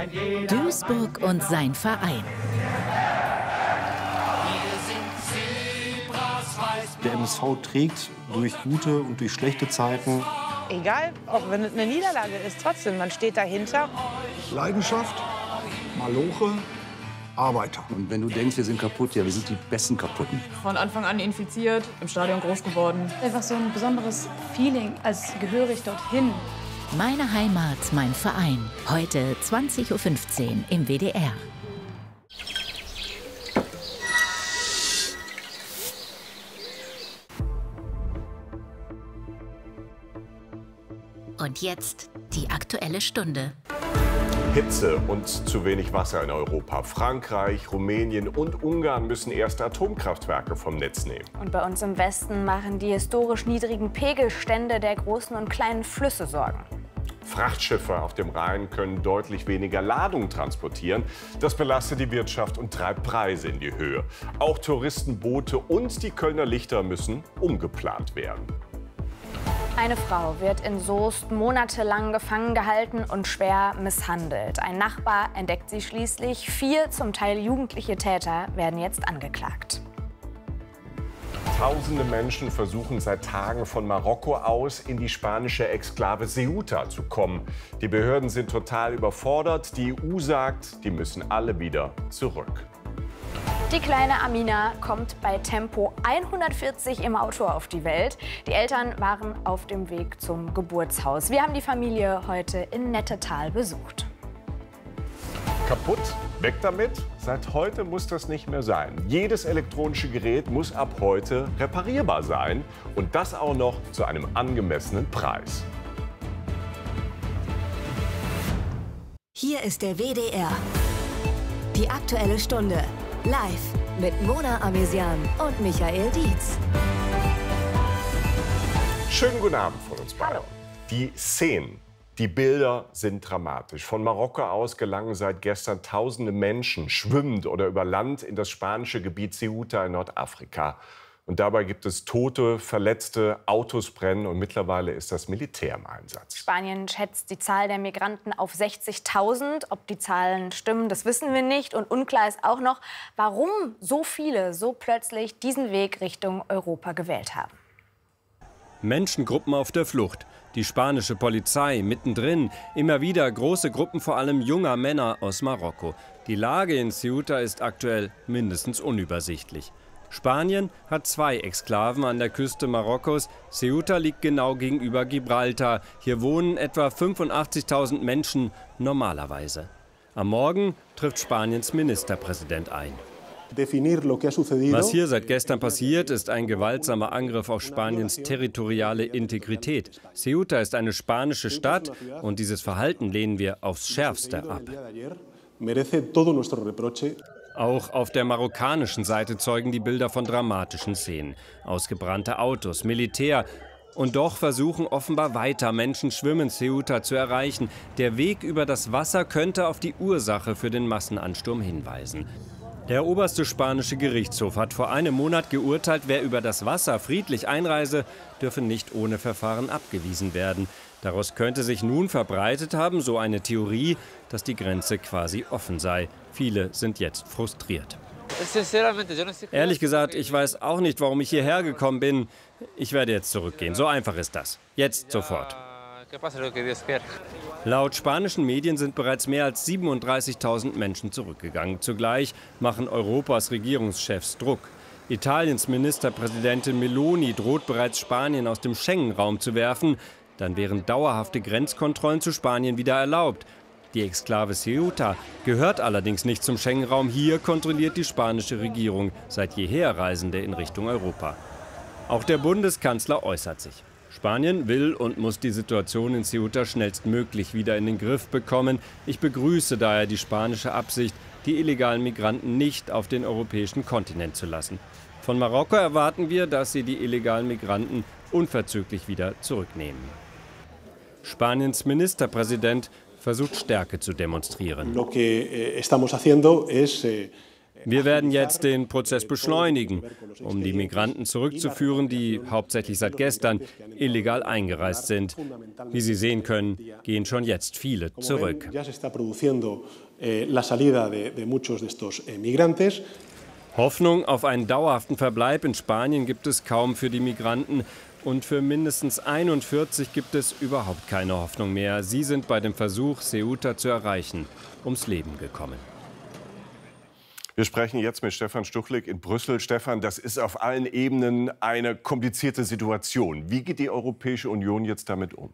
Duisburg und sein Verein. Der MSV trägt durch gute und durch schlechte Zeiten. Egal, auch wenn es eine Niederlage ist, trotzdem, man steht dahinter. Leidenschaft, Maloche, Arbeiter. Und wenn du denkst, wir sind kaputt, ja, wir sind die besten Kaputten. Von Anfang an infiziert, im Stadion groß geworden. Einfach so ein besonderes Feeling, als gehöre ich dorthin. Meine Heimat, mein Verein. Heute 20:15 Uhr im WDR. Und jetzt die Aktuelle Stunde. Hitze und zu wenig Wasser in Europa. Frankreich, Rumänien und Ungarn müssen erste Atomkraftwerke vom Netz nehmen. Und bei uns im Westen machen die historisch niedrigen Pegelstände der großen und kleinen Flüsse Sorgen. Frachtschiffe auf dem Rhein können deutlich weniger Ladung transportieren. Das belastet die Wirtschaft und treibt Preise in die Höhe. Auch Touristenboote und die Kölner Lichter müssen umgeplant werden. Eine Frau wird in Soest monatelang gefangen gehalten und schwer misshandelt. Ein Nachbar entdeckt sie schließlich. 4 zum Teil jugendliche Täter werden jetzt angeklagt. Tausende Menschen versuchen seit Tagen von Marokko aus in die spanische Exklave Ceuta zu kommen. Die Behörden sind total überfordert. Die EU sagt, die müssen alle wieder zurück. Die kleine Amina kommt bei Tempo 140 im Auto auf die Welt. Die Eltern waren auf dem Weg zum Geburtshaus. Wir haben die Familie heute in Nettetal besucht. Kaputt? Weg damit? Seit heute muss das nicht mehr sein. Jedes elektronische Gerät muss ab heute reparierbar sein. Und das auch noch zu einem angemessenen Preis. Hier ist der WDR. Die Aktuelle Stunde. Live mit Mona Amesian und Michael Dietz. Schönen guten Abend von uns beiden. Die Szenen, die Bilder sind dramatisch. Von Marokko aus gelangen seit gestern tausende Menschen schwimmend oder über Land in das spanische Gebiet Ceuta in Nordafrika. Und dabei gibt es Tote, Verletzte, Autos brennen und mittlerweile ist das Militär im Einsatz. Spanien schätzt die Zahl der Migranten auf 60.000. Ob die Zahlen stimmen, das wissen wir nicht. Und unklar ist auch noch, warum so viele so plötzlich diesen Weg Richtung Europa gewählt haben. Menschengruppen auf der Flucht. Die spanische Polizei mittendrin. Immer wieder große Gruppen, vor allem junger Männer aus Marokko. Die Lage in Ceuta ist aktuell mindestens unübersichtlich. Spanien hat 2 Exklaven an der Küste Marokkos. Ceuta liegt genau gegenüber Gibraltar. Hier wohnen etwa 85.000 Menschen normalerweise. Am Morgen trifft Spaniens Ministerpräsident ein. Was hier seit gestern passiert, ist ein gewaltsamer Angriff auf Spaniens territoriale Integrität. Ceuta ist eine spanische Stadt und dieses Verhalten lehnen wir aufs Schärfste ab. Auch auf der marokkanischen Seite zeugen die Bilder von dramatischen Szenen. Ausgebrannte Autos, Militär. Und doch versuchen offenbar weiter Menschen schwimmen Ceuta zu erreichen. Der Weg über das Wasser könnte auf die Ursache für den Massenansturm hinweisen. Der oberste spanische Gerichtshof hat vor einem Monat geurteilt, wer über das Wasser friedlich einreise, dürfe nicht ohne Verfahren abgewiesen werden. Daraus könnte sich nun verbreitet haben, so eine Theorie, dass die Grenze quasi offen sei. Viele sind jetzt frustriert. Ehrlich gesagt, ich weiß auch nicht, warum ich hierher gekommen bin. Ich werde jetzt zurückgehen. So einfach ist das. Jetzt sofort. Laut spanischen Medien sind bereits mehr als 37.000 Menschen zurückgegangen. Zugleich machen Europas Regierungschefs Druck. Italiens Ministerpräsidentin Meloni droht bereits, Spanien aus dem Schengen-Raum zu werfen. Dann wären dauerhafte Grenzkontrollen zu Spanien wieder erlaubt. Die Exklave Ceuta gehört allerdings nicht zum Schengen-Raum. Hier kontrolliert die spanische Regierung seit jeher Reisende in Richtung Europa. Auch der Bundeskanzler äußert sich. Spanien will und muss die Situation in Ceuta schnellstmöglich wieder in den Griff bekommen. Ich begrüße daher die spanische Absicht, die illegalen Migranten nicht auf den europäischen Kontinent zu lassen. Von Marokko erwarten wir, dass sie die illegalen Migranten unverzüglich wieder zurücknehmen. Spaniens Ministerpräsident versucht Stärke zu demonstrieren. Wir werden jetzt den Prozess beschleunigen, um die Migranten zurückzuführen, die hauptsächlich seit gestern illegal eingereist sind. Wie Sie sehen können, gehen schon jetzt viele zurück. Hoffnung auf einen dauerhaften Verbleib in Spanien gibt es kaum für die Migranten. Und für mindestens 41 gibt es überhaupt keine Hoffnung mehr. Sie sind bei dem Versuch, Ceuta zu erreichen, ums Leben gekommen. Wir sprechen jetzt mit Stefan Stuchlik in Brüssel. Stefan, das ist auf allen Ebenen eine komplizierte Situation. Wie geht die Europäische Union jetzt damit um?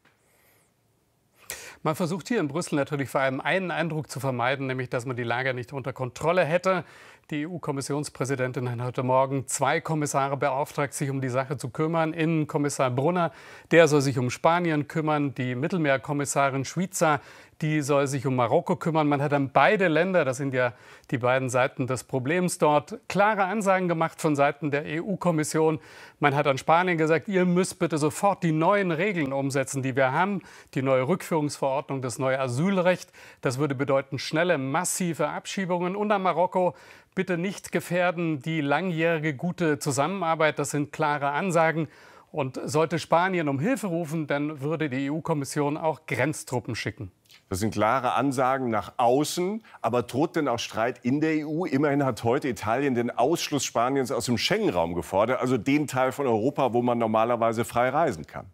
Man versucht hier in Brüssel natürlich vor allem einen Eindruck zu vermeiden, nämlich dass man die Lage nicht unter Kontrolle hätte. Die EU-Kommissionspräsidentin hat heute Morgen 2 Kommissare beauftragt, sich um die Sache zu kümmern. Innenkommissar Brunner, der soll sich um Spanien kümmern. Die Mittelmeerkommissarin Suiza, die soll sich um Marokko kümmern. Man hat dann beide Länder, das sind ja die beiden Seiten des Problems dort, klare Ansagen gemacht von Seiten der EU-Kommission. Man hat an Spanien gesagt, ihr müsst bitte sofort die neuen Regeln umsetzen, die wir haben. Die neue Rückführungsverordnung, das neue Asylrecht. Das würde bedeuten schnelle, massive Abschiebungen. Und an Marokko, bitte nicht gefährden die langjährige gute Zusammenarbeit. Das sind klare Ansagen. Und sollte Spanien um Hilfe rufen, dann würde die EU-Kommission auch Grenztruppen schicken. Das sind klare Ansagen nach außen, aber droht denn auch Streit in der EU? Immerhin hat heute Italien den Ausschluss Spaniens aus dem Schengen-Raum gefordert, also den Teil von Europa, wo man normalerweise frei reisen kann.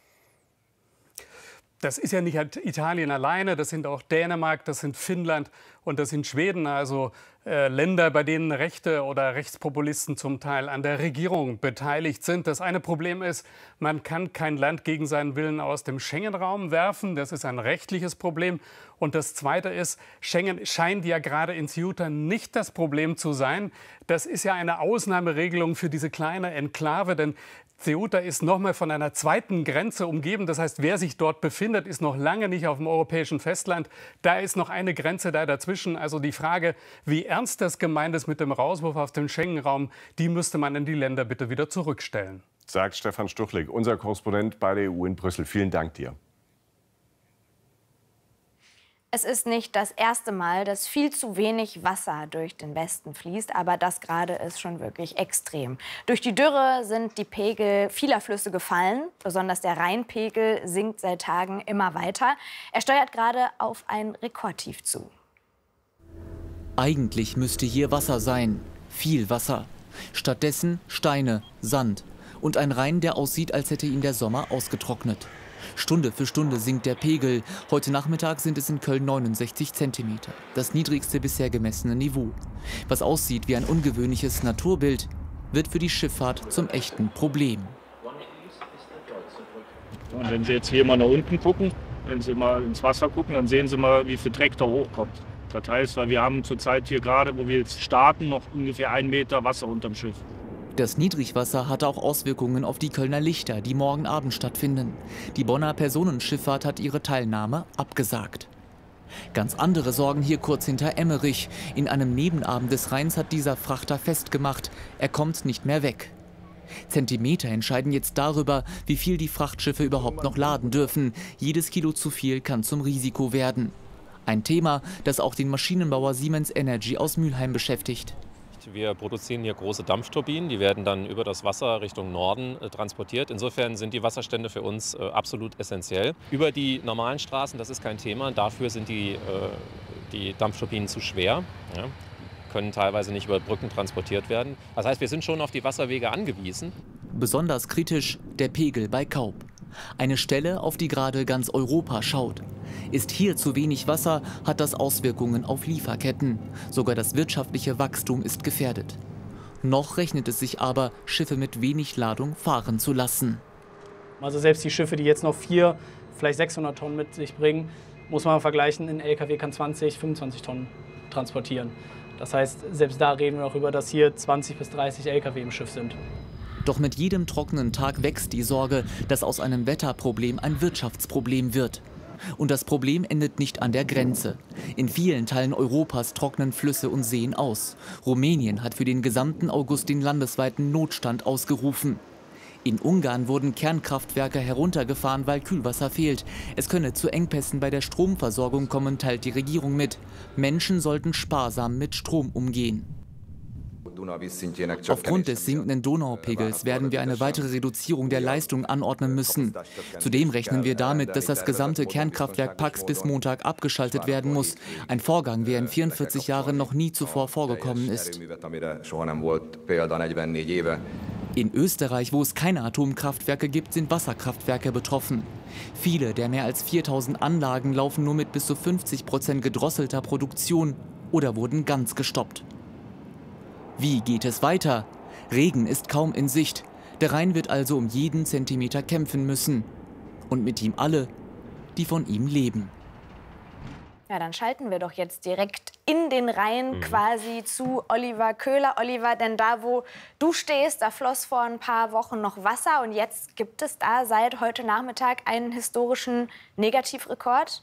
Das ist ja nicht Italien alleine, das sind auch Dänemark, das sind Finnland und das sind Schweden, also Länder, bei denen Rechte oder Rechtspopulisten zum Teil an der Regierung beteiligt sind. Das eine Problem ist, man kann kein Land gegen seinen Willen aus dem Schengen-Raum werfen. Das ist ein rechtliches Problem. Und das zweite ist, Schengen scheint ja gerade in Ceuta nicht das Problem zu sein. Das ist ja eine Ausnahmeregelung für diese kleine Enklave, denn Ceuta ist noch mal von einer zweiten Grenze umgeben. Das heißt, wer sich dort befindet, ist noch lange nicht auf dem europäischen Festland. Da ist noch eine Grenze da dazwischen. Also die Frage, wie ernst das gemeint ist mit dem Rauswurf aus dem Schengen-Raum, die müsste man in die Länder bitte wieder zurückstellen. Sagt Stefan Stuchlik, unser Korrespondent bei der EU in Brüssel. Vielen Dank dir. Es ist nicht das erste Mal, dass viel zu wenig Wasser durch den Westen fließt, aber das gerade ist schon wirklich extrem. Durch die Dürre sind die Pegel vieler Flüsse gefallen. Besonders der Rheinpegel sinkt seit Tagen immer weiter. Er steuert gerade auf ein Rekordtief zu. Eigentlich müsste hier Wasser sein. Viel Wasser. Stattdessen Steine, Sand und ein Rhein, der aussieht, als hätte ihn der Sommer ausgetrocknet. Stunde für Stunde sinkt der Pegel. Heute Nachmittag sind es in Köln 69 cm. Das niedrigste bisher gemessene Niveau. Was aussieht wie ein ungewöhnliches Naturbild, wird für die Schifffahrt zum echten Problem. Und wenn Sie jetzt hier mal nach unten gucken, wenn Sie mal ins Wasser gucken, dann sehen Sie mal, wie viel Dreck da hochkommt. Das heißt, weil wir haben zurzeit hier gerade, wo wir jetzt starten, noch ungefähr 1 Meter Wasser unterm Schiff. Das Niedrigwasser hatte auch Auswirkungen auf die Kölner Lichter, die morgen Abend stattfinden. Die Bonner Personenschifffahrt hat ihre Teilnahme abgesagt. Ganz andere Sorgen hier kurz hinter Emmerich. In einem Nebenabend des Rheins hat dieser Frachter festgemacht, er kommt nicht mehr weg. Zentimeter entscheiden jetzt darüber, wie viel die Frachtschiffe überhaupt noch laden dürfen. Jedes Kilo zu viel kann zum Risiko werden. Ein Thema, das auch den Maschinenbauer Siemens Energy aus Mülheim beschäftigt. Wir produzieren hier große Dampfturbinen, die werden dann über das Wasser Richtung Norden transportiert. Insofern sind die Wasserstände für uns absolut essentiell. Über die normalen Straßen, das ist kein Thema, dafür sind die Dampfturbinen zu schwer, ja, können teilweise nicht über Brücken transportiert werden. Das heißt, wir sind schon auf die Wasserwege angewiesen. Besonders kritisch der Pegel bei Kaub. Eine Stelle, auf die gerade ganz Europa schaut. Ist hier zu wenig Wasser, hat das Auswirkungen auf Lieferketten. Sogar das wirtschaftliche Wachstum ist gefährdet. Noch rechnet es sich aber, Schiffe mit wenig Ladung fahren zu lassen. Also selbst die Schiffe, die jetzt noch 4, vielleicht 600 Tonnen mit sich bringen, muss man vergleichen, ein LKW kann 20, 25 Tonnen transportieren. Das heißt, selbst da reden wir noch über, dass hier 20 bis 30 LKW im Schiff sind. Doch mit jedem trockenen Tag wächst die Sorge, dass aus einem Wetterproblem ein Wirtschaftsproblem wird. Und das Problem endet nicht an der Grenze. In vielen Teilen Europas trocknen Flüsse und Seen aus. Rumänien hat für den gesamten August den landesweiten Notstand ausgerufen. In Ungarn wurden Kernkraftwerke heruntergefahren, weil Kühlwasser fehlt. Es könne zu Engpässen bei der Stromversorgung kommen, teilt die Regierung mit. Menschen sollten sparsam mit Strom umgehen. Aufgrund des sinkenden Donaupegels werden wir eine weitere Reduzierung der Leistung anordnen müssen. Zudem rechnen wir damit, dass das gesamte Kernkraftwerk Paks bis Montag abgeschaltet werden muss. Ein Vorgang, der in 44 Jahren noch nie zuvor vorgekommen ist. In Österreich, wo es keine Atomkraftwerke gibt, sind Wasserkraftwerke betroffen. Viele der mehr als 4000 Anlagen laufen nur mit bis zu 50% gedrosselter Produktion oder wurden ganz gestoppt. Wie geht es weiter? Regen ist kaum in Sicht. Der Rhein wird also um jeden Zentimeter kämpfen müssen. Und mit ihm alle, die von ihm leben. Ja, dann schalten wir doch jetzt direkt in den Rhein quasi zu Oliver Köhler. Oliver, denn da, wo du stehst, da floss vor ein paar Wochen noch Wasser. Und jetzt gibt es da seit heute Nachmittag einen historischen Negativrekord.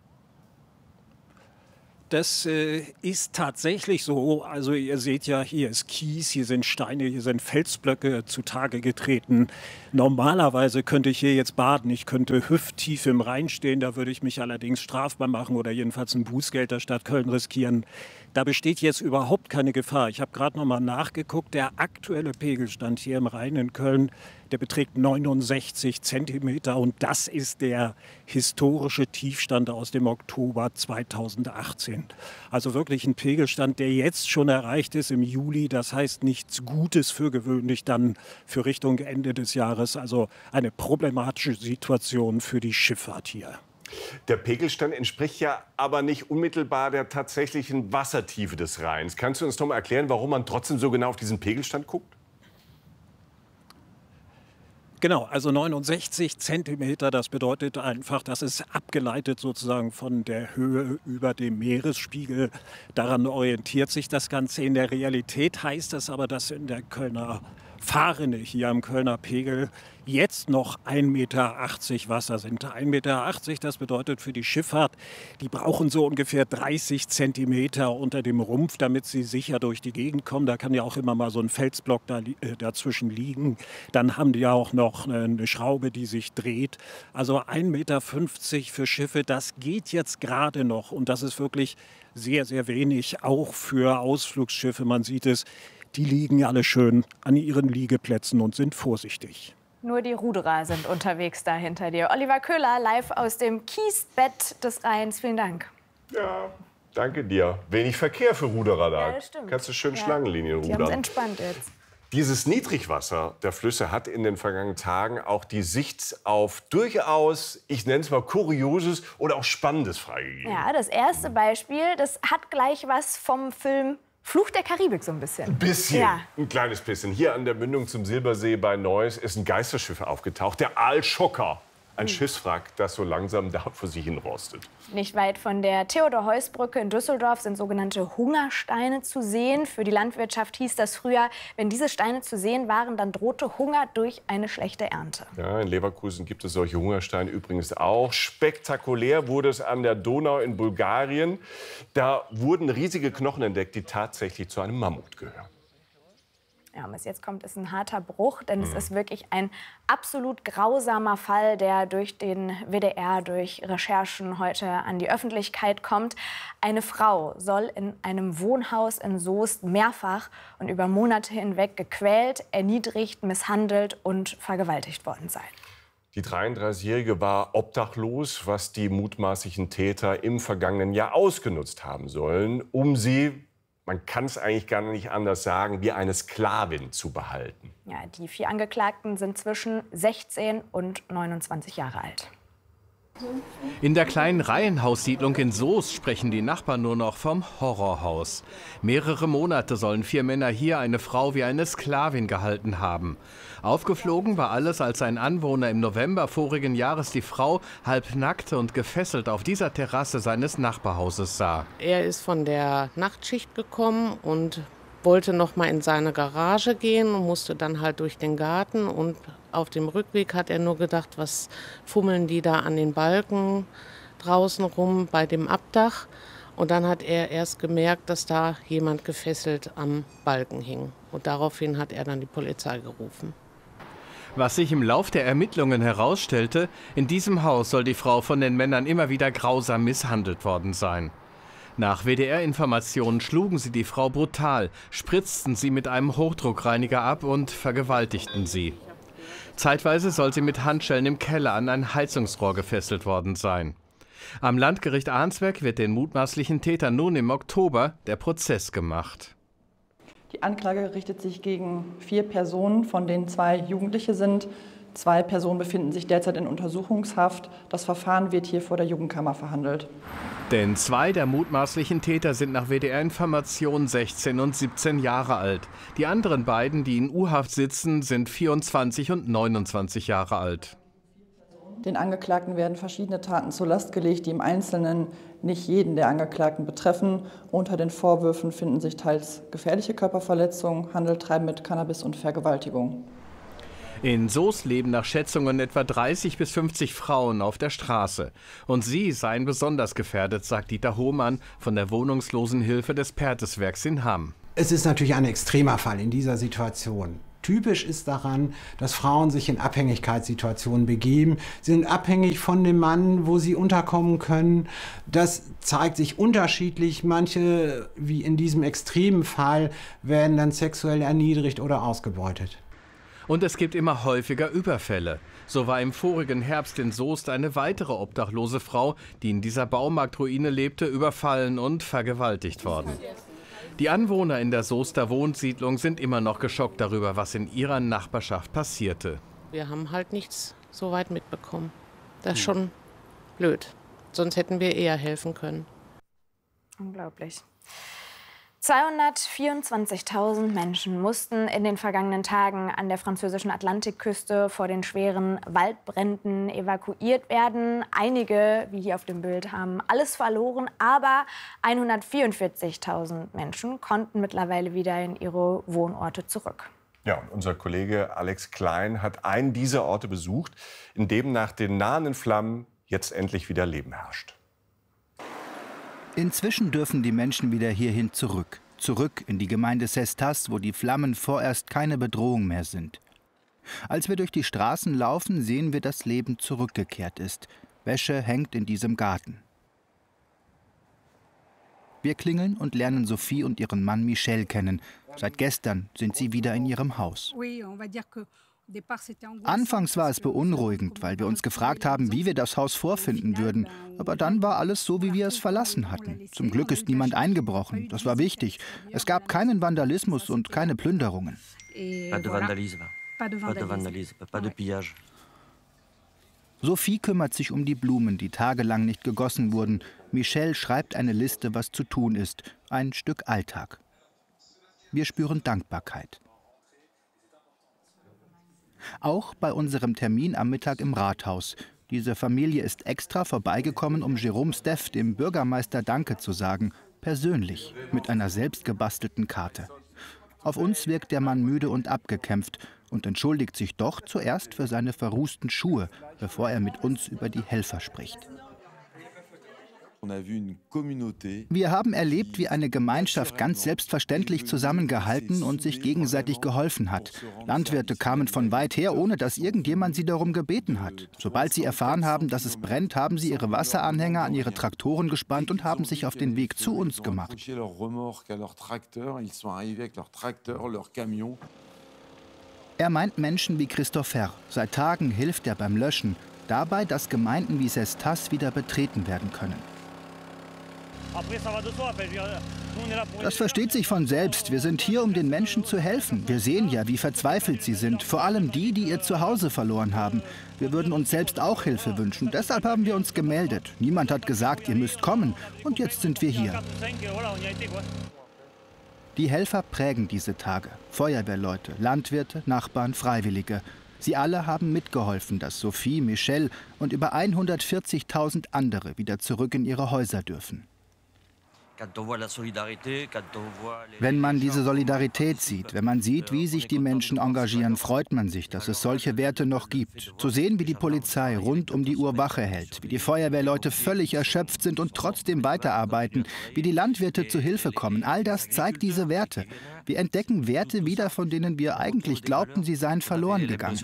Das ist tatsächlich so. Also ihr seht ja, hier ist Kies, hier sind Steine, hier sind Felsblöcke zutage getreten. Normalerweise könnte ich hier jetzt baden. Ich könnte hüfttief im Rhein stehen. Da würde ich mich allerdings strafbar machen oder jedenfalls ein Bußgeld der Stadt Köln riskieren. Da besteht jetzt überhaupt keine Gefahr. Ich habe gerade noch mal nachgeguckt. Der aktuelle Pegelstand hier im Rhein in Köln, der beträgt 69 Zentimeter. Und das ist der historische Tiefstand aus dem Oktober 2018. Also wirklich ein Pegelstand, der jetzt schon erreicht ist im Juli. Das heißt nichts Gutes für gewöhnlich dann für Richtung Ende des Jahres. Also eine problematische Situation für die Schifffahrt hier. Der Pegelstand entspricht ja aber nicht unmittelbar der tatsächlichen Wassertiefe des Rheins. Kannst du uns noch mal erklären, warum man trotzdem so genau auf diesen Pegelstand guckt? Genau, also 69 Zentimeter, das bedeutet einfach, das ist abgeleitet sozusagen von der Höhe über dem Meeresspiegel. Daran orientiert sich das Ganze. In der Realität heißt das aber, dass in der Kölner Fahrrinne hier am Kölner Pegel jetzt noch 1,80 Meter Wasser sind. 1,80 Meter, das bedeutet für die Schifffahrt, die brauchen so ungefähr 30 Zentimeter unter dem Rumpf, damit sie sicher durch die Gegend kommen. Da kann ja auch immer mal so ein Felsblock dazwischen liegen. Dann haben die ja auch noch eine Schraube, die sich dreht. Also 1,50 Meter für Schiffe, das geht jetzt gerade noch. Und das ist wirklich sehr, sehr wenig, auch für Ausflugsschiffe. Man sieht es, die liegen alle schön an ihren Liegeplätzen und sind vorsichtig. Nur die Ruderer sind unterwegs da hinter dir. Oliver Köhler, live aus dem Kiesbett des Rheins. Vielen Dank. Ja, danke dir. Wenig Verkehr für Ruderer da. Ja, das stimmt. Kannst du schön Schlangenlinien Die haben rudern. es entspannt jetzt. Dieses Niedrigwasser der Flüsse hat in den vergangenen Tagen auch die Sicht auf durchaus, ich nenne es mal Kurioses oder auch Spannendes freigegeben. Ja, das erste Beispiel, das hat gleich was vom Film Fluch der Karibik so ein bisschen. Ein bisschen, Ja. ein kleines bisschen. Hier an der Mündung zum Silbersee bei Neuss ist ein Geisterschiff aufgetaucht, der Aalschocker. Ein Schiffswrack, das so langsam da vor sich hin rostet. Nicht weit von der Theodor-Heuss-Brücke in Düsseldorf sind sogenannte Hungersteine zu sehen. Für die Landwirtschaft hieß das früher, wenn diese Steine zu sehen waren, dann drohte Hunger durch eine schlechte Ernte. Ja, in Leverkusen gibt es solche Hungersteine übrigens auch. Spektakulär wurde es an der Donau in Bulgarien. Da wurden riesige Knochen entdeckt, die tatsächlich zu einem Mammut gehören. Ja, bis jetzt kommt es ein harter Bruch, denn es ist wirklich ein absolut grausamer Fall, der durch den WDR, durch Recherchen heute an die Öffentlichkeit kommt. Eine Frau soll in einem Wohnhaus in Soest mehrfach und über Monate hinweg gequält, erniedrigt, misshandelt und vergewaltigt worden sein. Die 33-Jährige war obdachlos, was die mutmaßlichen Täter im vergangenen Jahr ausgenutzt haben sollen, um sie, man kann es eigentlich gar nicht anders sagen, wie eine Sklavin zu behalten. Ja, die 4 Angeklagten sind zwischen 16 und 29 Jahre alt. In der kleinen Reihenhaussiedlung in Soest sprechen die Nachbarn nur noch vom Horrorhaus. Mehrere Monate sollen 4 Männer hier eine Frau wie eine Sklavin gehalten haben. Aufgeflogen war alles, als ein Anwohner im November vorigen Jahres die Frau halbnackt und gefesselt auf dieser Terrasse seines Nachbarhauses sah. Er ist von der Nachtschicht gekommen und wollte noch mal in seine Garage gehen und musste dann halt durch den Garten. Und auf dem Rückweg hat er nur gedacht, was fummeln die da an den Balken draußen rum bei dem Abdach. Und dann hat er erst gemerkt, dass da jemand gefesselt am Balken hing. Und daraufhin hat er dann die Polizei gerufen. Was sich im Lauf der Ermittlungen herausstellte, in diesem Haus soll die Frau von den Männern immer wieder grausam misshandelt worden sein. Nach WDR-Informationen schlugen sie die Frau brutal, spritzten sie mit einem Hochdruckreiniger ab und vergewaltigten sie. Zeitweise soll sie mit Handschellen im Keller an ein Heizungsrohr gefesselt worden sein. Am Landgericht Arnsberg wird den mutmaßlichen Tätern nun im Oktober der Prozess gemacht. Die Anklage richtet sich gegen 4 Personen, von denen 2 Jugendliche sind. 2 Personen befinden sich derzeit in Untersuchungshaft. Das Verfahren wird hier vor der Jugendkammer verhandelt. Denn 2 der mutmaßlichen Täter sind nach WDR-Informationen 16 und 17 Jahre alt. Die anderen beiden, die in U-Haft sitzen, sind 24 und 29 Jahre alt. Den Angeklagten werden verschiedene Taten zur Last gelegt, die im Einzelnen nicht jeden der Angeklagten betreffen. Unter den Vorwürfen finden sich teils gefährliche Körperverletzung, Handel, Treiben mit Cannabis und Vergewaltigung. In Soest leben nach Schätzungen etwa 30 bis 50 Frauen auf der Straße. Und sie seien besonders gefährdet, sagt Dieter Hohmann von der Wohnungslosenhilfe des Perthes-Werks in Hamm. Es ist natürlich ein extremer Fall in dieser Situation. Typisch ist daran, dass Frauen sich in Abhängigkeitssituationen begeben. Sie sind abhängig von dem Mann, wo sie unterkommen können. Das zeigt sich unterschiedlich. Manche, wie in diesem extremen Fall, werden dann sexuell erniedrigt oder ausgebeutet. Und es gibt immer häufiger Überfälle. So war im vorigen Herbst in Soest eine weitere obdachlose Frau, die in dieser Baumarktruine lebte, überfallen und vergewaltigt worden. Die Anwohner in der Soester Wohnsiedlung sind immer noch geschockt darüber, was in ihrer Nachbarschaft passierte. Wir haben halt nichts so weit mitbekommen. Das ist schon blöd. Sonst hätten wir eher helfen können. Unglaublich. 224.000 Menschen mussten in den vergangenen Tagen an der französischen Atlantikküste vor den schweren Waldbränden evakuiert werden. Einige, wie hier auf dem Bild, haben alles verloren, aber 144.000 Menschen konnten mittlerweile wieder in ihre Wohnorte zurück. Ja, und unser Kollege Alex Klein hat einen dieser Orte besucht, in dem nach den nahenden Flammen jetzt endlich wieder Leben herrscht. Inzwischen dürfen die Menschen wieder hierhin zurück. Zurück in die Gemeinde Cestas, wo die Flammen vorerst keine Bedrohung mehr sind. Als wir durch die Straßen laufen, sehen wir, dass Leben zurückgekehrt ist. Wäsche hängt in diesem Garten. Wir klingeln und lernen Sophie und ihren Mann Michel kennen. Seit gestern sind sie wieder in ihrem Haus. Anfangs war es beunruhigend, weil wir uns gefragt haben, wie wir das Haus vorfinden würden. Aber dann war alles so, wie wir es verlassen hatten. Zum Glück ist niemand eingebrochen. Das war wichtig. Es gab keinen Vandalismus und keine Plünderungen. Sophie kümmert sich um die Blumen, die tagelang nicht gegossen wurden. Michel schreibt eine Liste, was zu tun ist. Ein Stück Alltag. Wir spüren Dankbarkeit. Auch bei unserem Termin am Mittag im Rathaus. Diese Familie ist extra vorbeigekommen, um Jérôme Steff, dem Bürgermeister, Danke zu sagen. Persönlich, mit einer selbstgebastelten Karte. Auf uns wirkt der Mann müde und abgekämpft und entschuldigt sich doch zuerst für seine verrußten Schuhe, bevor er mit uns über die Helfer spricht. Wir haben erlebt, wie eine Gemeinschaft ganz selbstverständlich zusammengehalten und sich gegenseitig geholfen hat. Landwirte kamen von weit her, ohne dass irgendjemand sie darum gebeten hat. Sobald sie erfahren haben, dass es brennt, haben sie ihre Wasseranhänger an ihre Traktoren gespannt und haben sich auf den Weg zu uns gemacht. Er meint Menschen wie Christopher. Seit Tagen hilft er beim Löschen, dabei, dass Gemeinden wie Cestas wieder betreten werden können. Das versteht sich von selbst. Wir sind hier, um den Menschen zu helfen. Wir sehen ja, wie verzweifelt sie sind. Vor allem die, die ihr Zuhause verloren haben. Wir würden uns selbst auch Hilfe wünschen. Deshalb haben wir uns gemeldet. Niemand hat gesagt, ihr müsst kommen. Und jetzt sind wir hier. Die Helfer prägen diese Tage. Feuerwehrleute, Landwirte, Nachbarn, Freiwillige. Sie alle haben mitgeholfen, dass Sophie, Michel und über 140.000 andere wieder zurück in ihre Häuser dürfen. Wenn man diese Solidarität sieht, wenn man sieht, wie sich die Menschen engagieren, freut man sich, dass es solche Werte noch gibt. Zu sehen, wie die Polizei rund um die Uhr Wache hält, wie die Feuerwehrleute völlig erschöpft sind und trotzdem weiterarbeiten, wie die Landwirte zu Hilfe kommen, all das zeigt diese Werte. Wir entdecken Werte wieder, von denen wir eigentlich glaubten, sie seien verloren gegangen.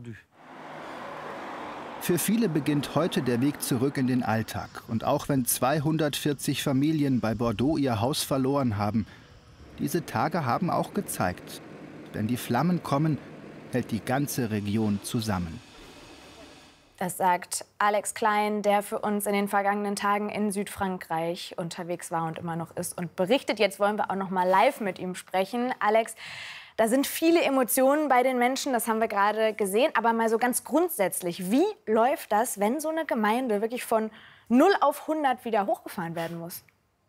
Für viele beginnt heute der Weg zurück in den Alltag. Und auch wenn 240 Familien bei Bordeaux ihr Haus verloren haben, diese Tage haben auch gezeigt, wenn die Flammen kommen, hält die ganze Region zusammen. Das sagt Alex Klein, der für uns in den vergangenen Tagen in Südfrankreich unterwegs war und immer noch ist und berichtet. Jetzt wollen wir auch noch mal live mit ihm sprechen. Alex, da sind viele Emotionen bei den Menschen, das haben wir gerade gesehen. Aber mal so ganz grundsätzlich, wie läuft das, wenn so eine Gemeinde wirklich von 0 auf 100 wieder hochgefahren werden muss?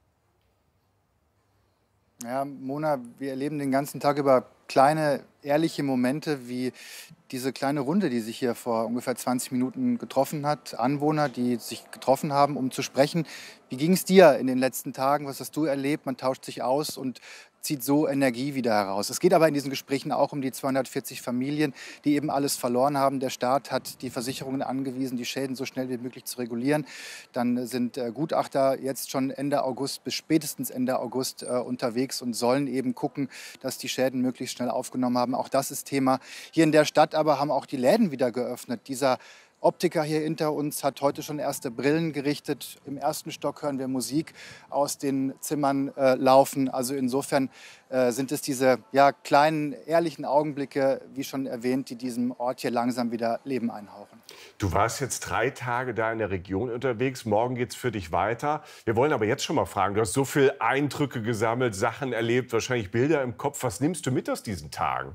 Ja, Mona, wir erleben den ganzen Tag über kleine, ehrliche Momente wie diese kleine Runde, die sich hier vor ungefähr 20 Minuten getroffen hat. Anwohner, die sich getroffen haben, um zu sprechen. Wie ging es dir in den letzten Tagen? Was hast du erlebt? Man tauscht sich aus und zieht so Energie wieder heraus. Es geht aber in diesen Gesprächen auch um die 240 Familien, die eben alles verloren haben. Der Staat hat die Versicherungen angewiesen, die Schäden so schnell wie möglich zu regulieren. Dann sind Gutachter jetzt schon Ende August bis spätestens Ende August unterwegs und sollen eben gucken, dass die Schäden möglichst schnell aufgenommen haben. Auch das ist Thema. Hier in der Stadt aber haben auch die Läden wieder geöffnet. Dieser Optiker hier hinter uns hat heute schon erste Brillen gerichtet. Im ersten Stock hören wir Musik aus den Zimmern laufen. Also insofern sind es diese kleinen, ehrlichen Augenblicke, wie schon erwähnt, die diesem Ort hier langsam wieder Leben einhauchen. Du warst jetzt 3 Tage da in der Region unterwegs. Morgen geht's für dich weiter. Wir wollen aber jetzt schon mal fragen, du hast so viele Eindrücke gesammelt, Sachen erlebt, wahrscheinlich Bilder im Kopf. Was nimmst du mit aus diesen Tagen?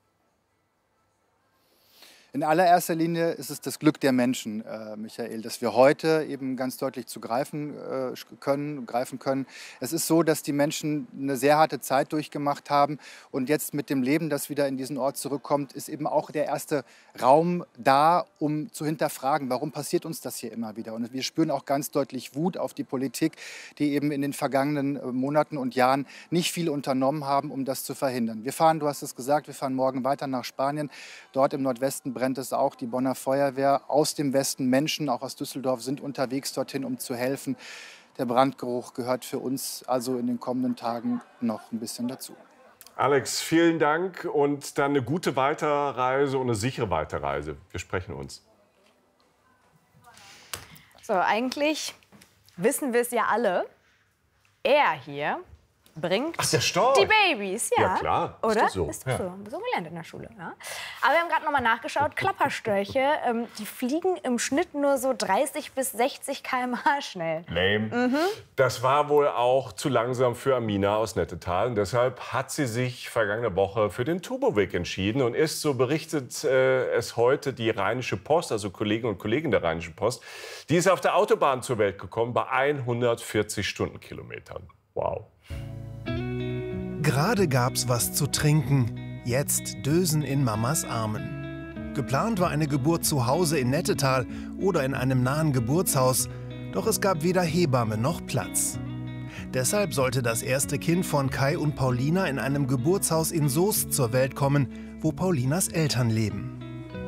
In allererster Linie ist es das Glück der Menschen, Michael, dass wir heute eben ganz deutlich greifen können. Es ist so, dass die Menschen eine sehr harte Zeit durchgemacht haben. Und jetzt mit dem Leben, das wieder in diesen Ort zurückkommt, ist eben auch der erste Raum da, um zu hinterfragen, warum passiert uns das hier immer wieder. Und wir spüren auch ganz deutlich Wut auf die Politik, die eben in den vergangenen Monaten und Jahren nicht viel unternommen haben, um das zu verhindern. Wir fahren, du hast es gesagt, wir fahren morgen weiter nach Spanien. Dort im Nordwesten brennt es auch. Die Bonner Feuerwehr aus dem Westen, Menschen auch aus Düsseldorf, sind unterwegs dorthin, um zu helfen. Der Brandgeruch gehört für uns also in den kommenden Tagen noch ein bisschen dazu. Alex, vielen Dank und dann eine gute Weiterreise und eine sichere Weiterreise. Wir sprechen uns. So, eigentlich wissen wir es ja alle. Er hier bringt der Storch. Die Babys, ja. Ja, klar. Oder? Ist doch so. Ist doch so gelernt in der Schule. Ja. Aber wir haben gerade noch mal nachgeschaut. Klapperstörche, die fliegen im Schnitt nur so 30 bis 60 km/h schnell. Lame. Das war wohl auch zu langsam für Amina aus Nettetal. Und deshalb hat sie sich vergangene Woche für den Turboweg entschieden und ist, so berichtet es heute die Rheinische Post, also Kolleginnen und Kollegen der Rheinischen Post, die ist auf der Autobahn zur Welt gekommen bei 140 Stundenkilometern. Wow. Gerade gab's was zu trinken, jetzt Dösen in Mamas Armen. Geplant war eine Geburt zu Hause in Nettetal oder in einem nahen Geburtshaus, doch es gab weder Hebamme noch Platz. Deshalb sollte das erste Kind von Kai und Paulina in einem Geburtshaus in Soest zur Welt kommen, wo Paulinas Eltern leben.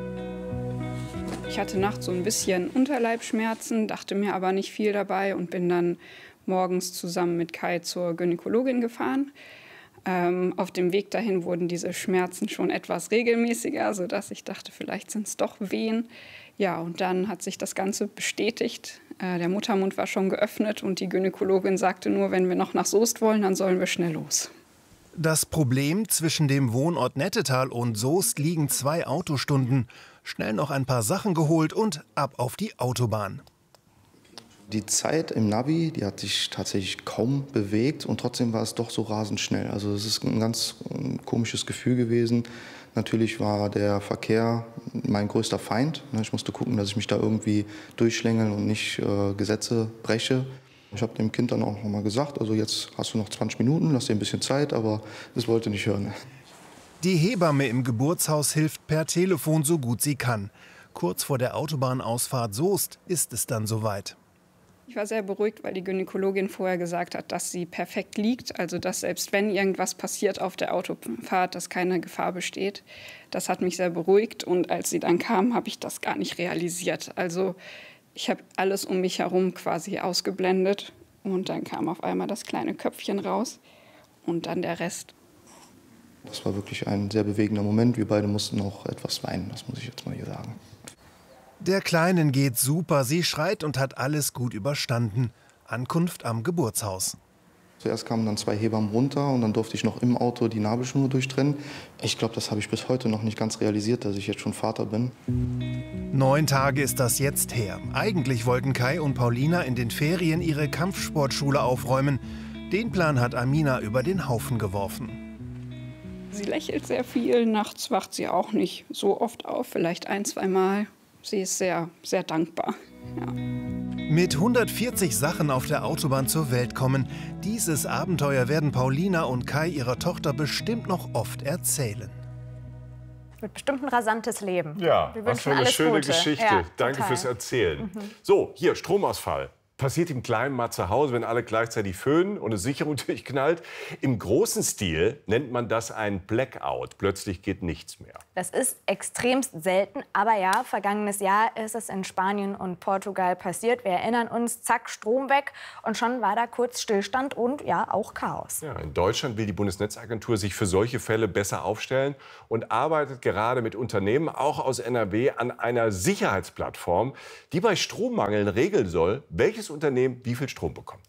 Ich hatte nachts so ein bisschen Unterleibschmerzen, dachte mir aber nicht viel dabei und bin dann morgens zusammen mit Kai zur Gynäkologin gefahren. Auf dem Weg dahin wurden diese Schmerzen schon etwas regelmäßiger, sodass ich dachte, vielleicht sind es doch Wehen. Ja, und dann hat sich das Ganze bestätigt. Der Muttermund war schon geöffnet und die Gynäkologin sagte nur, wenn wir noch nach Soest wollen, dann sollen wir schnell los. Das Problem: zwischen dem Wohnort Nettetal und Soest liegen 2 Autostunden. Schnell noch ein paar Sachen geholt und ab auf die Autobahn. Die Zeit im Navi, die hat sich tatsächlich kaum bewegt und trotzdem war es doch so rasend schnell. Also es ist ein ganz komisches Gefühl gewesen. Natürlich war der Verkehr mein größter Feind. Ich musste gucken, dass ich mich da irgendwie durchschlängel und nicht Gesetze breche. Ich habe dem Kind dann auch noch mal gesagt, also jetzt hast du noch 20 Minuten, lass dir ein bisschen Zeit, aber es wollte nicht hören. Die Hebamme im Geburtshaus hilft per Telefon so gut sie kann. Kurz vor der Autobahnausfahrt Soest ist es dann soweit. Ich war sehr beruhigt, weil die Gynäkologin vorher gesagt hat, dass sie perfekt liegt. Also dass selbst wenn irgendwas passiert auf der Autofahrt, dass keine Gefahr besteht. Das hat mich sehr beruhigt. Und als sie dann kam, habe ich das gar nicht realisiert. Also ich habe alles um mich herum quasi ausgeblendet. Und dann kam auf einmal das kleine Köpfchen raus und dann der Rest. Das war wirklich ein sehr bewegender Moment. Wir beide mussten auch etwas weinen, das muss ich jetzt mal hier sagen. Der Kleinen geht super, sie schreit und hat alles gut überstanden. Ankunft am Geburtshaus. Zuerst kamen dann 2 Hebammen runter und dann durfte ich noch im Auto die Nabelschnur durchtrennen. Ich glaube, das habe ich bis heute noch nicht ganz realisiert, dass ich jetzt schon Vater bin. 9 Tage ist das jetzt her. Eigentlich wollten Kai und Paulina in den Ferien ihre Kampfsportschule aufräumen. Den Plan hat Amina über den Haufen geworfen. Sie lächelt sehr viel, nachts wacht sie auch nicht so oft auf, vielleicht 1-2 Mal. Sie ist sehr, sehr dankbar. Ja. Mit 140 Sachen auf der Autobahn zur Welt kommen, dieses Abenteuer werden Paulina und Kai ihrer Tochter bestimmt noch oft erzählen. Wird bestimmt ein rasantes Leben. Ja, wir was für eine schöne Gute. Geschichte. Ja, Danke total. fürs Erzählen. So, hier, Stromausfall. Passiert im Kleinen mal zu Hause, wenn alle gleichzeitig föhnen und eine Sicherung durchknallt. Im großen Stil nennt man das ein Blackout. Plötzlich geht nichts mehr. Das ist extremst selten, aber ja, vergangenes Jahr ist es in Spanien und Portugal passiert. Wir erinnern uns, zack, Strom weg und schon war da kurz Stillstand und ja, auch Chaos. Ja, in Deutschland will die Bundesnetzagentur sich für solche Fälle besser aufstellen und arbeitet gerade mit Unternehmen, auch aus NRW, an einer Sicherheitsplattform, die bei Strommangeln regeln soll, welches Unternehmen wie viel Strom bekommt.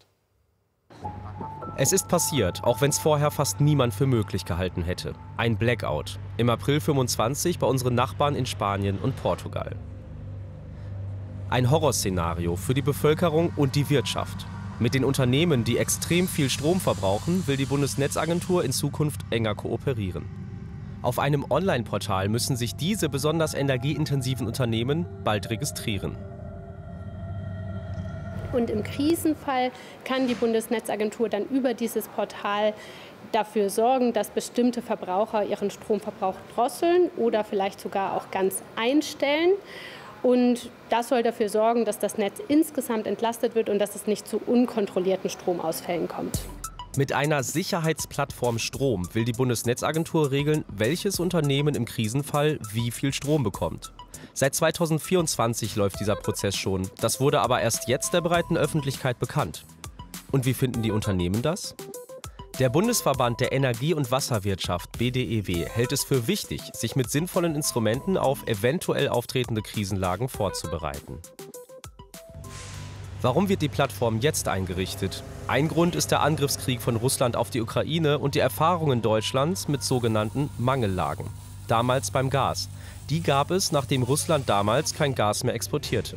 Es ist passiert, auch wenn es vorher fast niemand für möglich gehalten hätte. Ein Blackout. Im April 25 bei unseren Nachbarn in Spanien und Portugal. Ein Horrorszenario für die Bevölkerung und die Wirtschaft. Mit den Unternehmen, die extrem viel Strom verbrauchen, will die Bundesnetzagentur in Zukunft enger kooperieren. Auf einem Online-Portal müssen sich diese besonders energieintensiven Unternehmen bald registrieren. Und im Krisenfall kann die Bundesnetzagentur dann über dieses Portal dafür sorgen, dass bestimmte Verbraucher ihren Stromverbrauch drosseln oder vielleicht sogar auch ganz einstellen. Und das soll dafür sorgen, dass das Netz insgesamt entlastet wird und dass es nicht zu unkontrollierten Stromausfällen kommt. Mit einer Sicherheitsplattform Strom will die Bundesnetzagentur regeln, welches Unternehmen im Krisenfall wie viel Strom bekommt. Seit 2024 läuft dieser Prozess schon. Das wurde aber erst jetzt der breiten Öffentlichkeit bekannt. Und wie finden die Unternehmen das? Der Bundesverband der Energie- und Wasserwirtschaft, BDEW, hält es für wichtig, sich mit sinnvollen Instrumenten auf eventuell auftretende Krisenlagen vorzubereiten. Warum wird die Plattform jetzt eingerichtet? Ein Grund ist der Angriffskrieg von Russland auf die Ukraine und die Erfahrungen Deutschlands mit sogenannten Mangellagen. Damals beim Gas. Die gab es, nachdem Russland damals kein Gas mehr exportierte.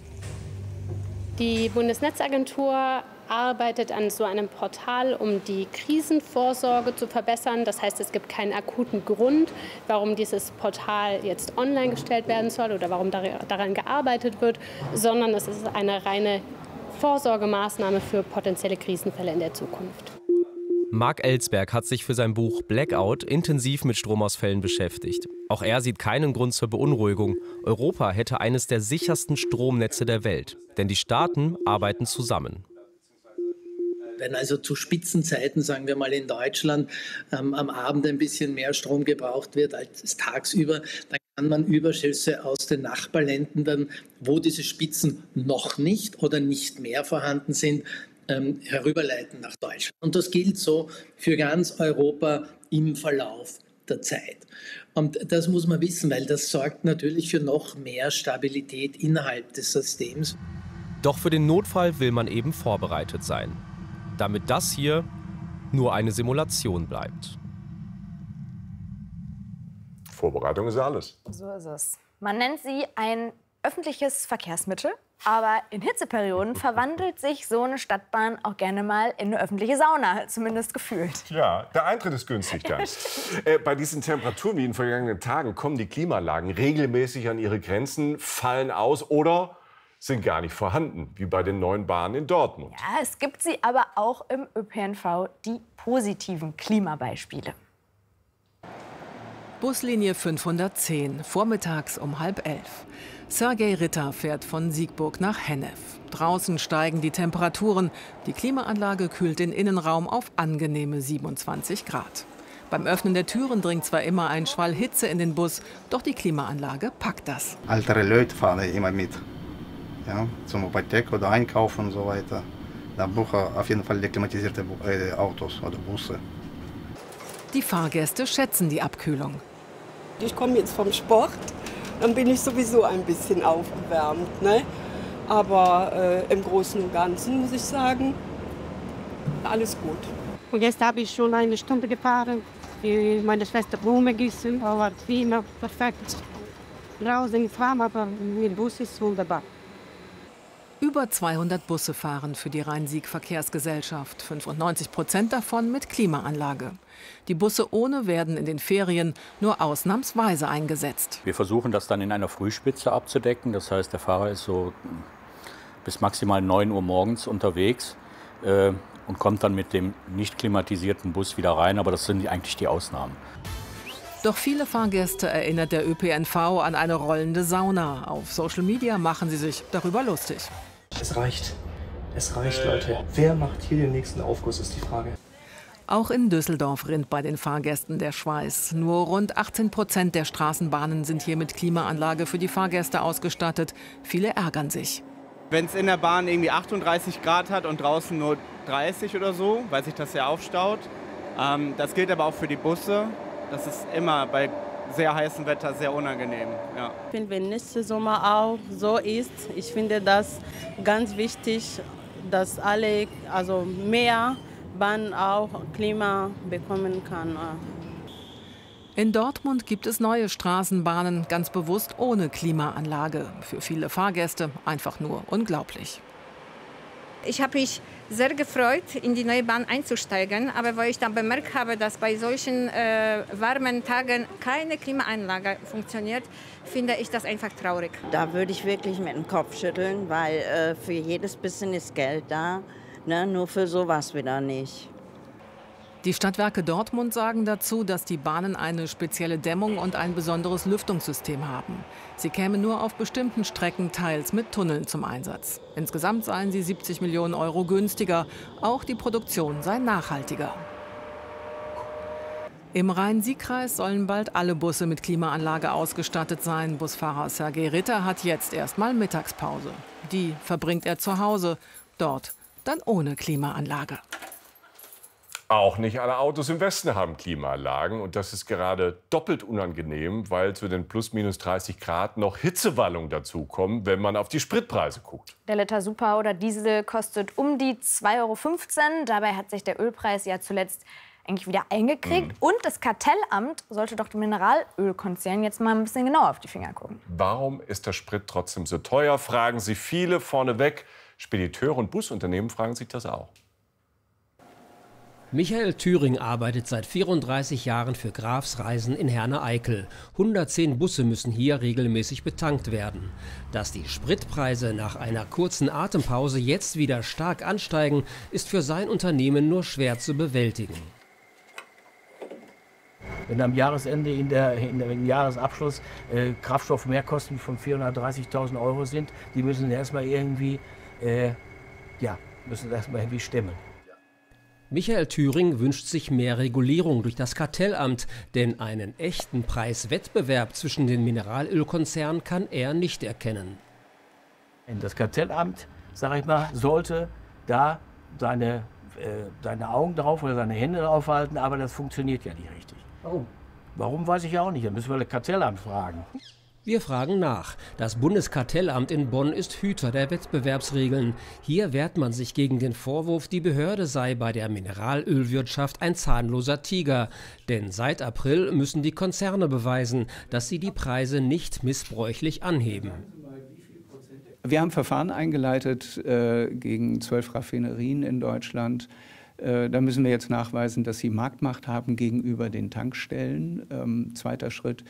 Die Bundesnetzagentur arbeitet an so einem Portal, um die Krisenvorsorge zu verbessern. Das heißt, es gibt keinen akuten Grund, warum dieses Portal jetzt online gestellt werden soll oder warum daran gearbeitet wird, sondern es ist eine reine Vorsorgemaßnahme für potenzielle Krisenfälle in der Zukunft. Marc Ellsberg hat sich für sein Buch Blackout intensiv mit Stromausfällen beschäftigt. Auch er sieht keinen Grund zur Beunruhigung. Europa hätte eines der sichersten Stromnetze der Welt. Denn die Staaten arbeiten zusammen. Wenn also zu Spitzenzeiten, sagen wir mal in Deutschland, am Abend ein bisschen mehr Strom gebraucht wird als tagsüber, dann kann man Überschüsse aus den Nachbarländern, dann, wo diese Spitzen noch nicht oder nicht mehr vorhanden sind, herüberleiten nach Deutschland. Und das gilt so für ganz Europa im Verlauf der Zeit. Und das muss man wissen, weil das sorgt natürlich für noch mehr Stabilität innerhalb des Systems. Doch für den Notfall will man eben vorbereitet sein. Damit das hier nur eine Simulation bleibt. Vorbereitung ist alles. So ist es. Man nennt sie ein öffentliches Verkehrsmittel, aber in Hitzeperioden verwandelt sich so eine Stadtbahn auch gerne mal in eine öffentliche Sauna, zumindest gefühlt. Ja, der Eintritt ist günstig dann. Bei diesen Temperaturen wie in den vergangenen Tagen kommen die Klimaanlagen regelmäßig an ihre Grenzen, fallen aus oder sind gar nicht vorhanden, wie bei den neuen Bahnen in Dortmund. Ja, es gibt sie aber auch im ÖPNV, die positiven Klimabeispiele. Buslinie 510, vormittags um 10:30. Sergej Ritter fährt von Siegburg nach Hennef. Draußen steigen die Temperaturen. Die Klimaanlage kühlt den Innenraum auf angenehme 27 Grad. Beim Öffnen der Türen dringt zwar immer ein Schwall Hitze in den Bus, doch die Klimaanlage packt das. Ältere Leute fahren immer mit, ja, zum Apotheke oder einkaufen und so weiter. Da brauchen auf jeden Fall klimatisierte Autos oder Busse. Die Fahrgäste schätzen die Abkühlung. Ich komme jetzt vom Sport, dann bin ich sowieso ein bisschen aufgewärmt. Ne? Aber im Großen und Ganzen muss ich sagen, alles gut. Und jetzt habe ich schon eine Stunde gefahren, für meine Schwester Blumen gießen, aber Klima perfekt. Draußen ist warm, aber mit Bus ist wunderbar. Über 200 Busse fahren für die Rhein-Sieg-Verkehrsgesellschaft, 95% davon mit Klimaanlage. Die Busse ohne werden in den Ferien nur ausnahmsweise eingesetzt. Wir versuchen das dann in einer Frühspitze abzudecken. Das heißt, der Fahrer ist so bis maximal 9 Uhr morgens unterwegs und kommt dann mit dem nicht klimatisierten Bus wieder rein. Aber das sind eigentlich die Ausnahmen. Doch viele Fahrgäste erinnert der ÖPNV an eine rollende Sauna. Auf Social Media machen sie sich darüber lustig. Es reicht. Es reicht, Leute. Wer macht hier den nächsten Aufguss, ist die Frage. Auch in Düsseldorf rinnt bei den Fahrgästen der Schweiß. Nur rund 18% der Straßenbahnen sind hier mit Klimaanlage für die Fahrgäste ausgestattet. Viele ärgern sich. Wenn es in der Bahn irgendwie 38 Grad hat und draußen nur 30 oder so, weil sich das sehr aufstaut. Das gilt aber auch für die Busse. Das ist immer bei sehr heißem Wetter sehr unangenehm. Ja. Ich finde, wenn nächster Sommer auch so ist, ich finde das ganz wichtig, dass alle, also mehr Bahnen auch Klima bekommen kann. In Dortmund gibt es neue Straßenbahnen, ganz bewusst ohne Klimaanlage. Für viele Fahrgäste einfach nur unglaublich. Ich habe mich sehr gefreut, in die neue Bahn einzusteigen. Aber weil ich dann bemerkt habe, dass bei solchen warmen Tagen keine Klimaanlage funktioniert, finde ich das einfach traurig. Da würde ich wirklich mit dem Kopf schütteln, weil für jedes bisschen ist Geld da, ne? Nur für sowas wieder nicht. Die Stadtwerke Dortmund sagen dazu, dass die Bahnen eine spezielle Dämmung und ein besonderes Lüftungssystem haben. Sie kämen nur auf bestimmten Strecken teils mit Tunneln zum Einsatz. Insgesamt seien sie 70 Millionen Euro günstiger. Auch die Produktion sei nachhaltiger. Im Rhein-Sieg-Kreis sollen bald alle Busse mit Klimaanlage ausgestattet sein. Busfahrer Sergej Ritter hat jetzt erstmal Mittagspause. Die verbringt er zu Hause, dort dann ohne Klimaanlage. Auch nicht alle Autos im Westen haben Klimaanlagen. Und das ist gerade doppelt unangenehm, weil zu den plus minus 30 Grad noch Hitzewallungen dazukommen, wenn man auf die Spritpreise guckt. Der Liter Super oder Diesel kostet um die 2,15 Euro. Dabei hat sich der Ölpreis ja zuletzt eigentlich wieder eingekriegt. Und das Kartellamt sollte doch dem Mineralölkonzern jetzt mal ein bisschen genauer auf die Finger gucken. Warum ist der Sprit trotzdem so teuer, fragen sich viele vorneweg. Spediteure und Busunternehmen fragen sich das auch. Michael Thüring arbeitet seit 34 Jahren für Grafs Reisen in Herne-Eickel. 110 Busse müssen hier regelmäßig betankt werden. Dass die Spritpreise nach einer kurzen Atempause jetzt wieder stark ansteigen, ist für sein Unternehmen nur schwer zu bewältigen. Wenn am Jahresende im Jahresabschluss Kraftstoffmehrkosten von 430.000 Euro sind, die müssen erstmal irgendwie, stemmen. Michael Thüring wünscht sich mehr Regulierung durch das Kartellamt, denn einen echten Preiswettbewerb zwischen den Mineralölkonzernen kann er nicht erkennen. Das Kartellamt, sag ich mal, sollte da seine Augen drauf oder seine Hände drauf halten, aber das funktioniert ja nicht richtig. Warum? Warum, weiß ich auch nicht. Da müssen wir das Kartellamt fragen. Wir fragen nach. Das Bundeskartellamt in Bonn ist Hüter der Wettbewerbsregeln. Hier wehrt man sich gegen den Vorwurf, die Behörde sei bei der Mineralölwirtschaft ein zahnloser Tiger. Denn seit April müssen die Konzerne beweisen, dass sie die Preise nicht missbräuchlich anheben. Wir haben Verfahren eingeleitet gegen 12 Raffinerien in Deutschland. Da müssen wir jetzt nachweisen, dass sie Marktmacht haben gegenüber den Tankstellen. Zweiter Schritt.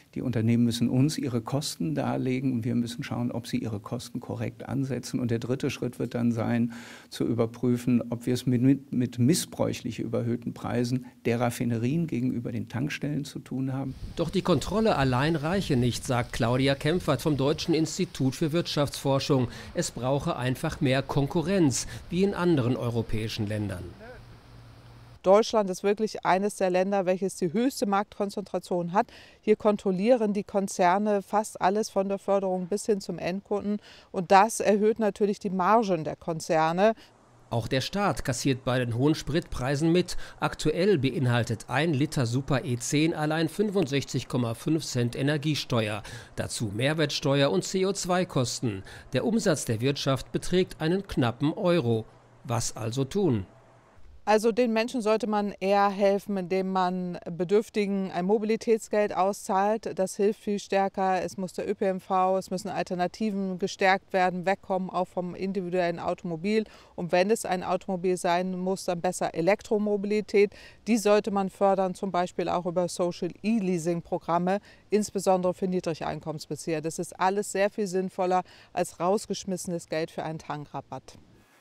Die Unternehmen müssen uns ihre Kosten darlegen und wir müssen schauen, ob sie ihre Kosten korrekt ansetzen. Und der dritte Schritt wird dann sein, zu überprüfen, ob wir es mit missbräuchlich überhöhten Preisen der Raffinerien gegenüber den Tankstellen zu tun haben. Doch die Kontrolle allein reiche nicht, sagt Claudia Kempfert vom Deutschen Institut für Wirtschaftsforschung. Es brauche einfach mehr Konkurrenz, wie in anderen europäischen Ländern. Deutschland ist wirklich eines der Länder, welches die höchste Marktkonzentration hat. Hier kontrollieren die Konzerne fast alles von der Förderung bis hin zum Endkunden. Und das erhöht natürlich die Margen der Konzerne. Auch der Staat kassiert bei den hohen Spritpreisen mit. Aktuell beinhaltet 1 Liter Super E10 allein 65,5 Cent Energiesteuer. Dazu Mehrwertsteuer und CO2-Kosten. Der Umsatz der Wirtschaft beträgt einen knappen Euro. Was also tun? Also den Menschen sollte man eher helfen, indem man Bedürftigen ein Mobilitätsgeld auszahlt. Das hilft viel stärker. Es muss der ÖPNV, es müssen Alternativen gestärkt werden, wegkommen auch vom individuellen Automobil. Und wenn es ein Automobil sein muss, dann besser Elektromobilität. Die sollte man fördern, zum Beispiel auch über Social E-Leasing-Programme, insbesondere für Niedrigeinkommensbezieher. Das ist alles sehr viel sinnvoller als rausgeschmissenes Geld für einen Tankrabatt.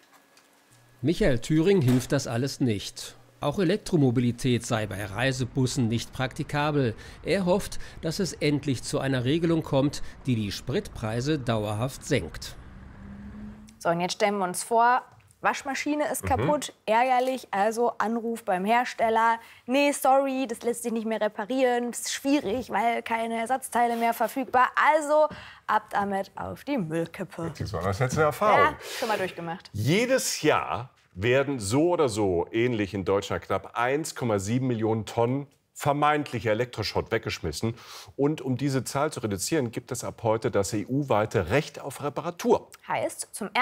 Michael Thüring hilft das alles nicht. Auch Elektromobilität sei bei Reisebussen nicht praktikabel. Er hofft, dass es endlich zu einer Regelung kommt, die die Spritpreise dauerhaft senkt. So, und jetzt stellen wir uns vor, Waschmaschine ist kaputt, ärgerlich, also Anruf beim Hersteller. Nee, sorry, das lässt sich nicht mehr reparieren, das ist schwierig, weil keine Ersatzteile mehr verfügbar. Also ab damit auf die Müllkippe. Das ist jetzt eine Erfahrung. Ja, schon mal durchgemacht. Jedes Jahr werden so oder so, ähnlich in Deutschland, knapp 1,7 Millionen Tonnen vermeintlicher Elektroschrott weggeschmissen. Und um diese Zahl zu reduzieren, gibt es ab heute das EU-weite Recht auf Reparatur. Heißt, zum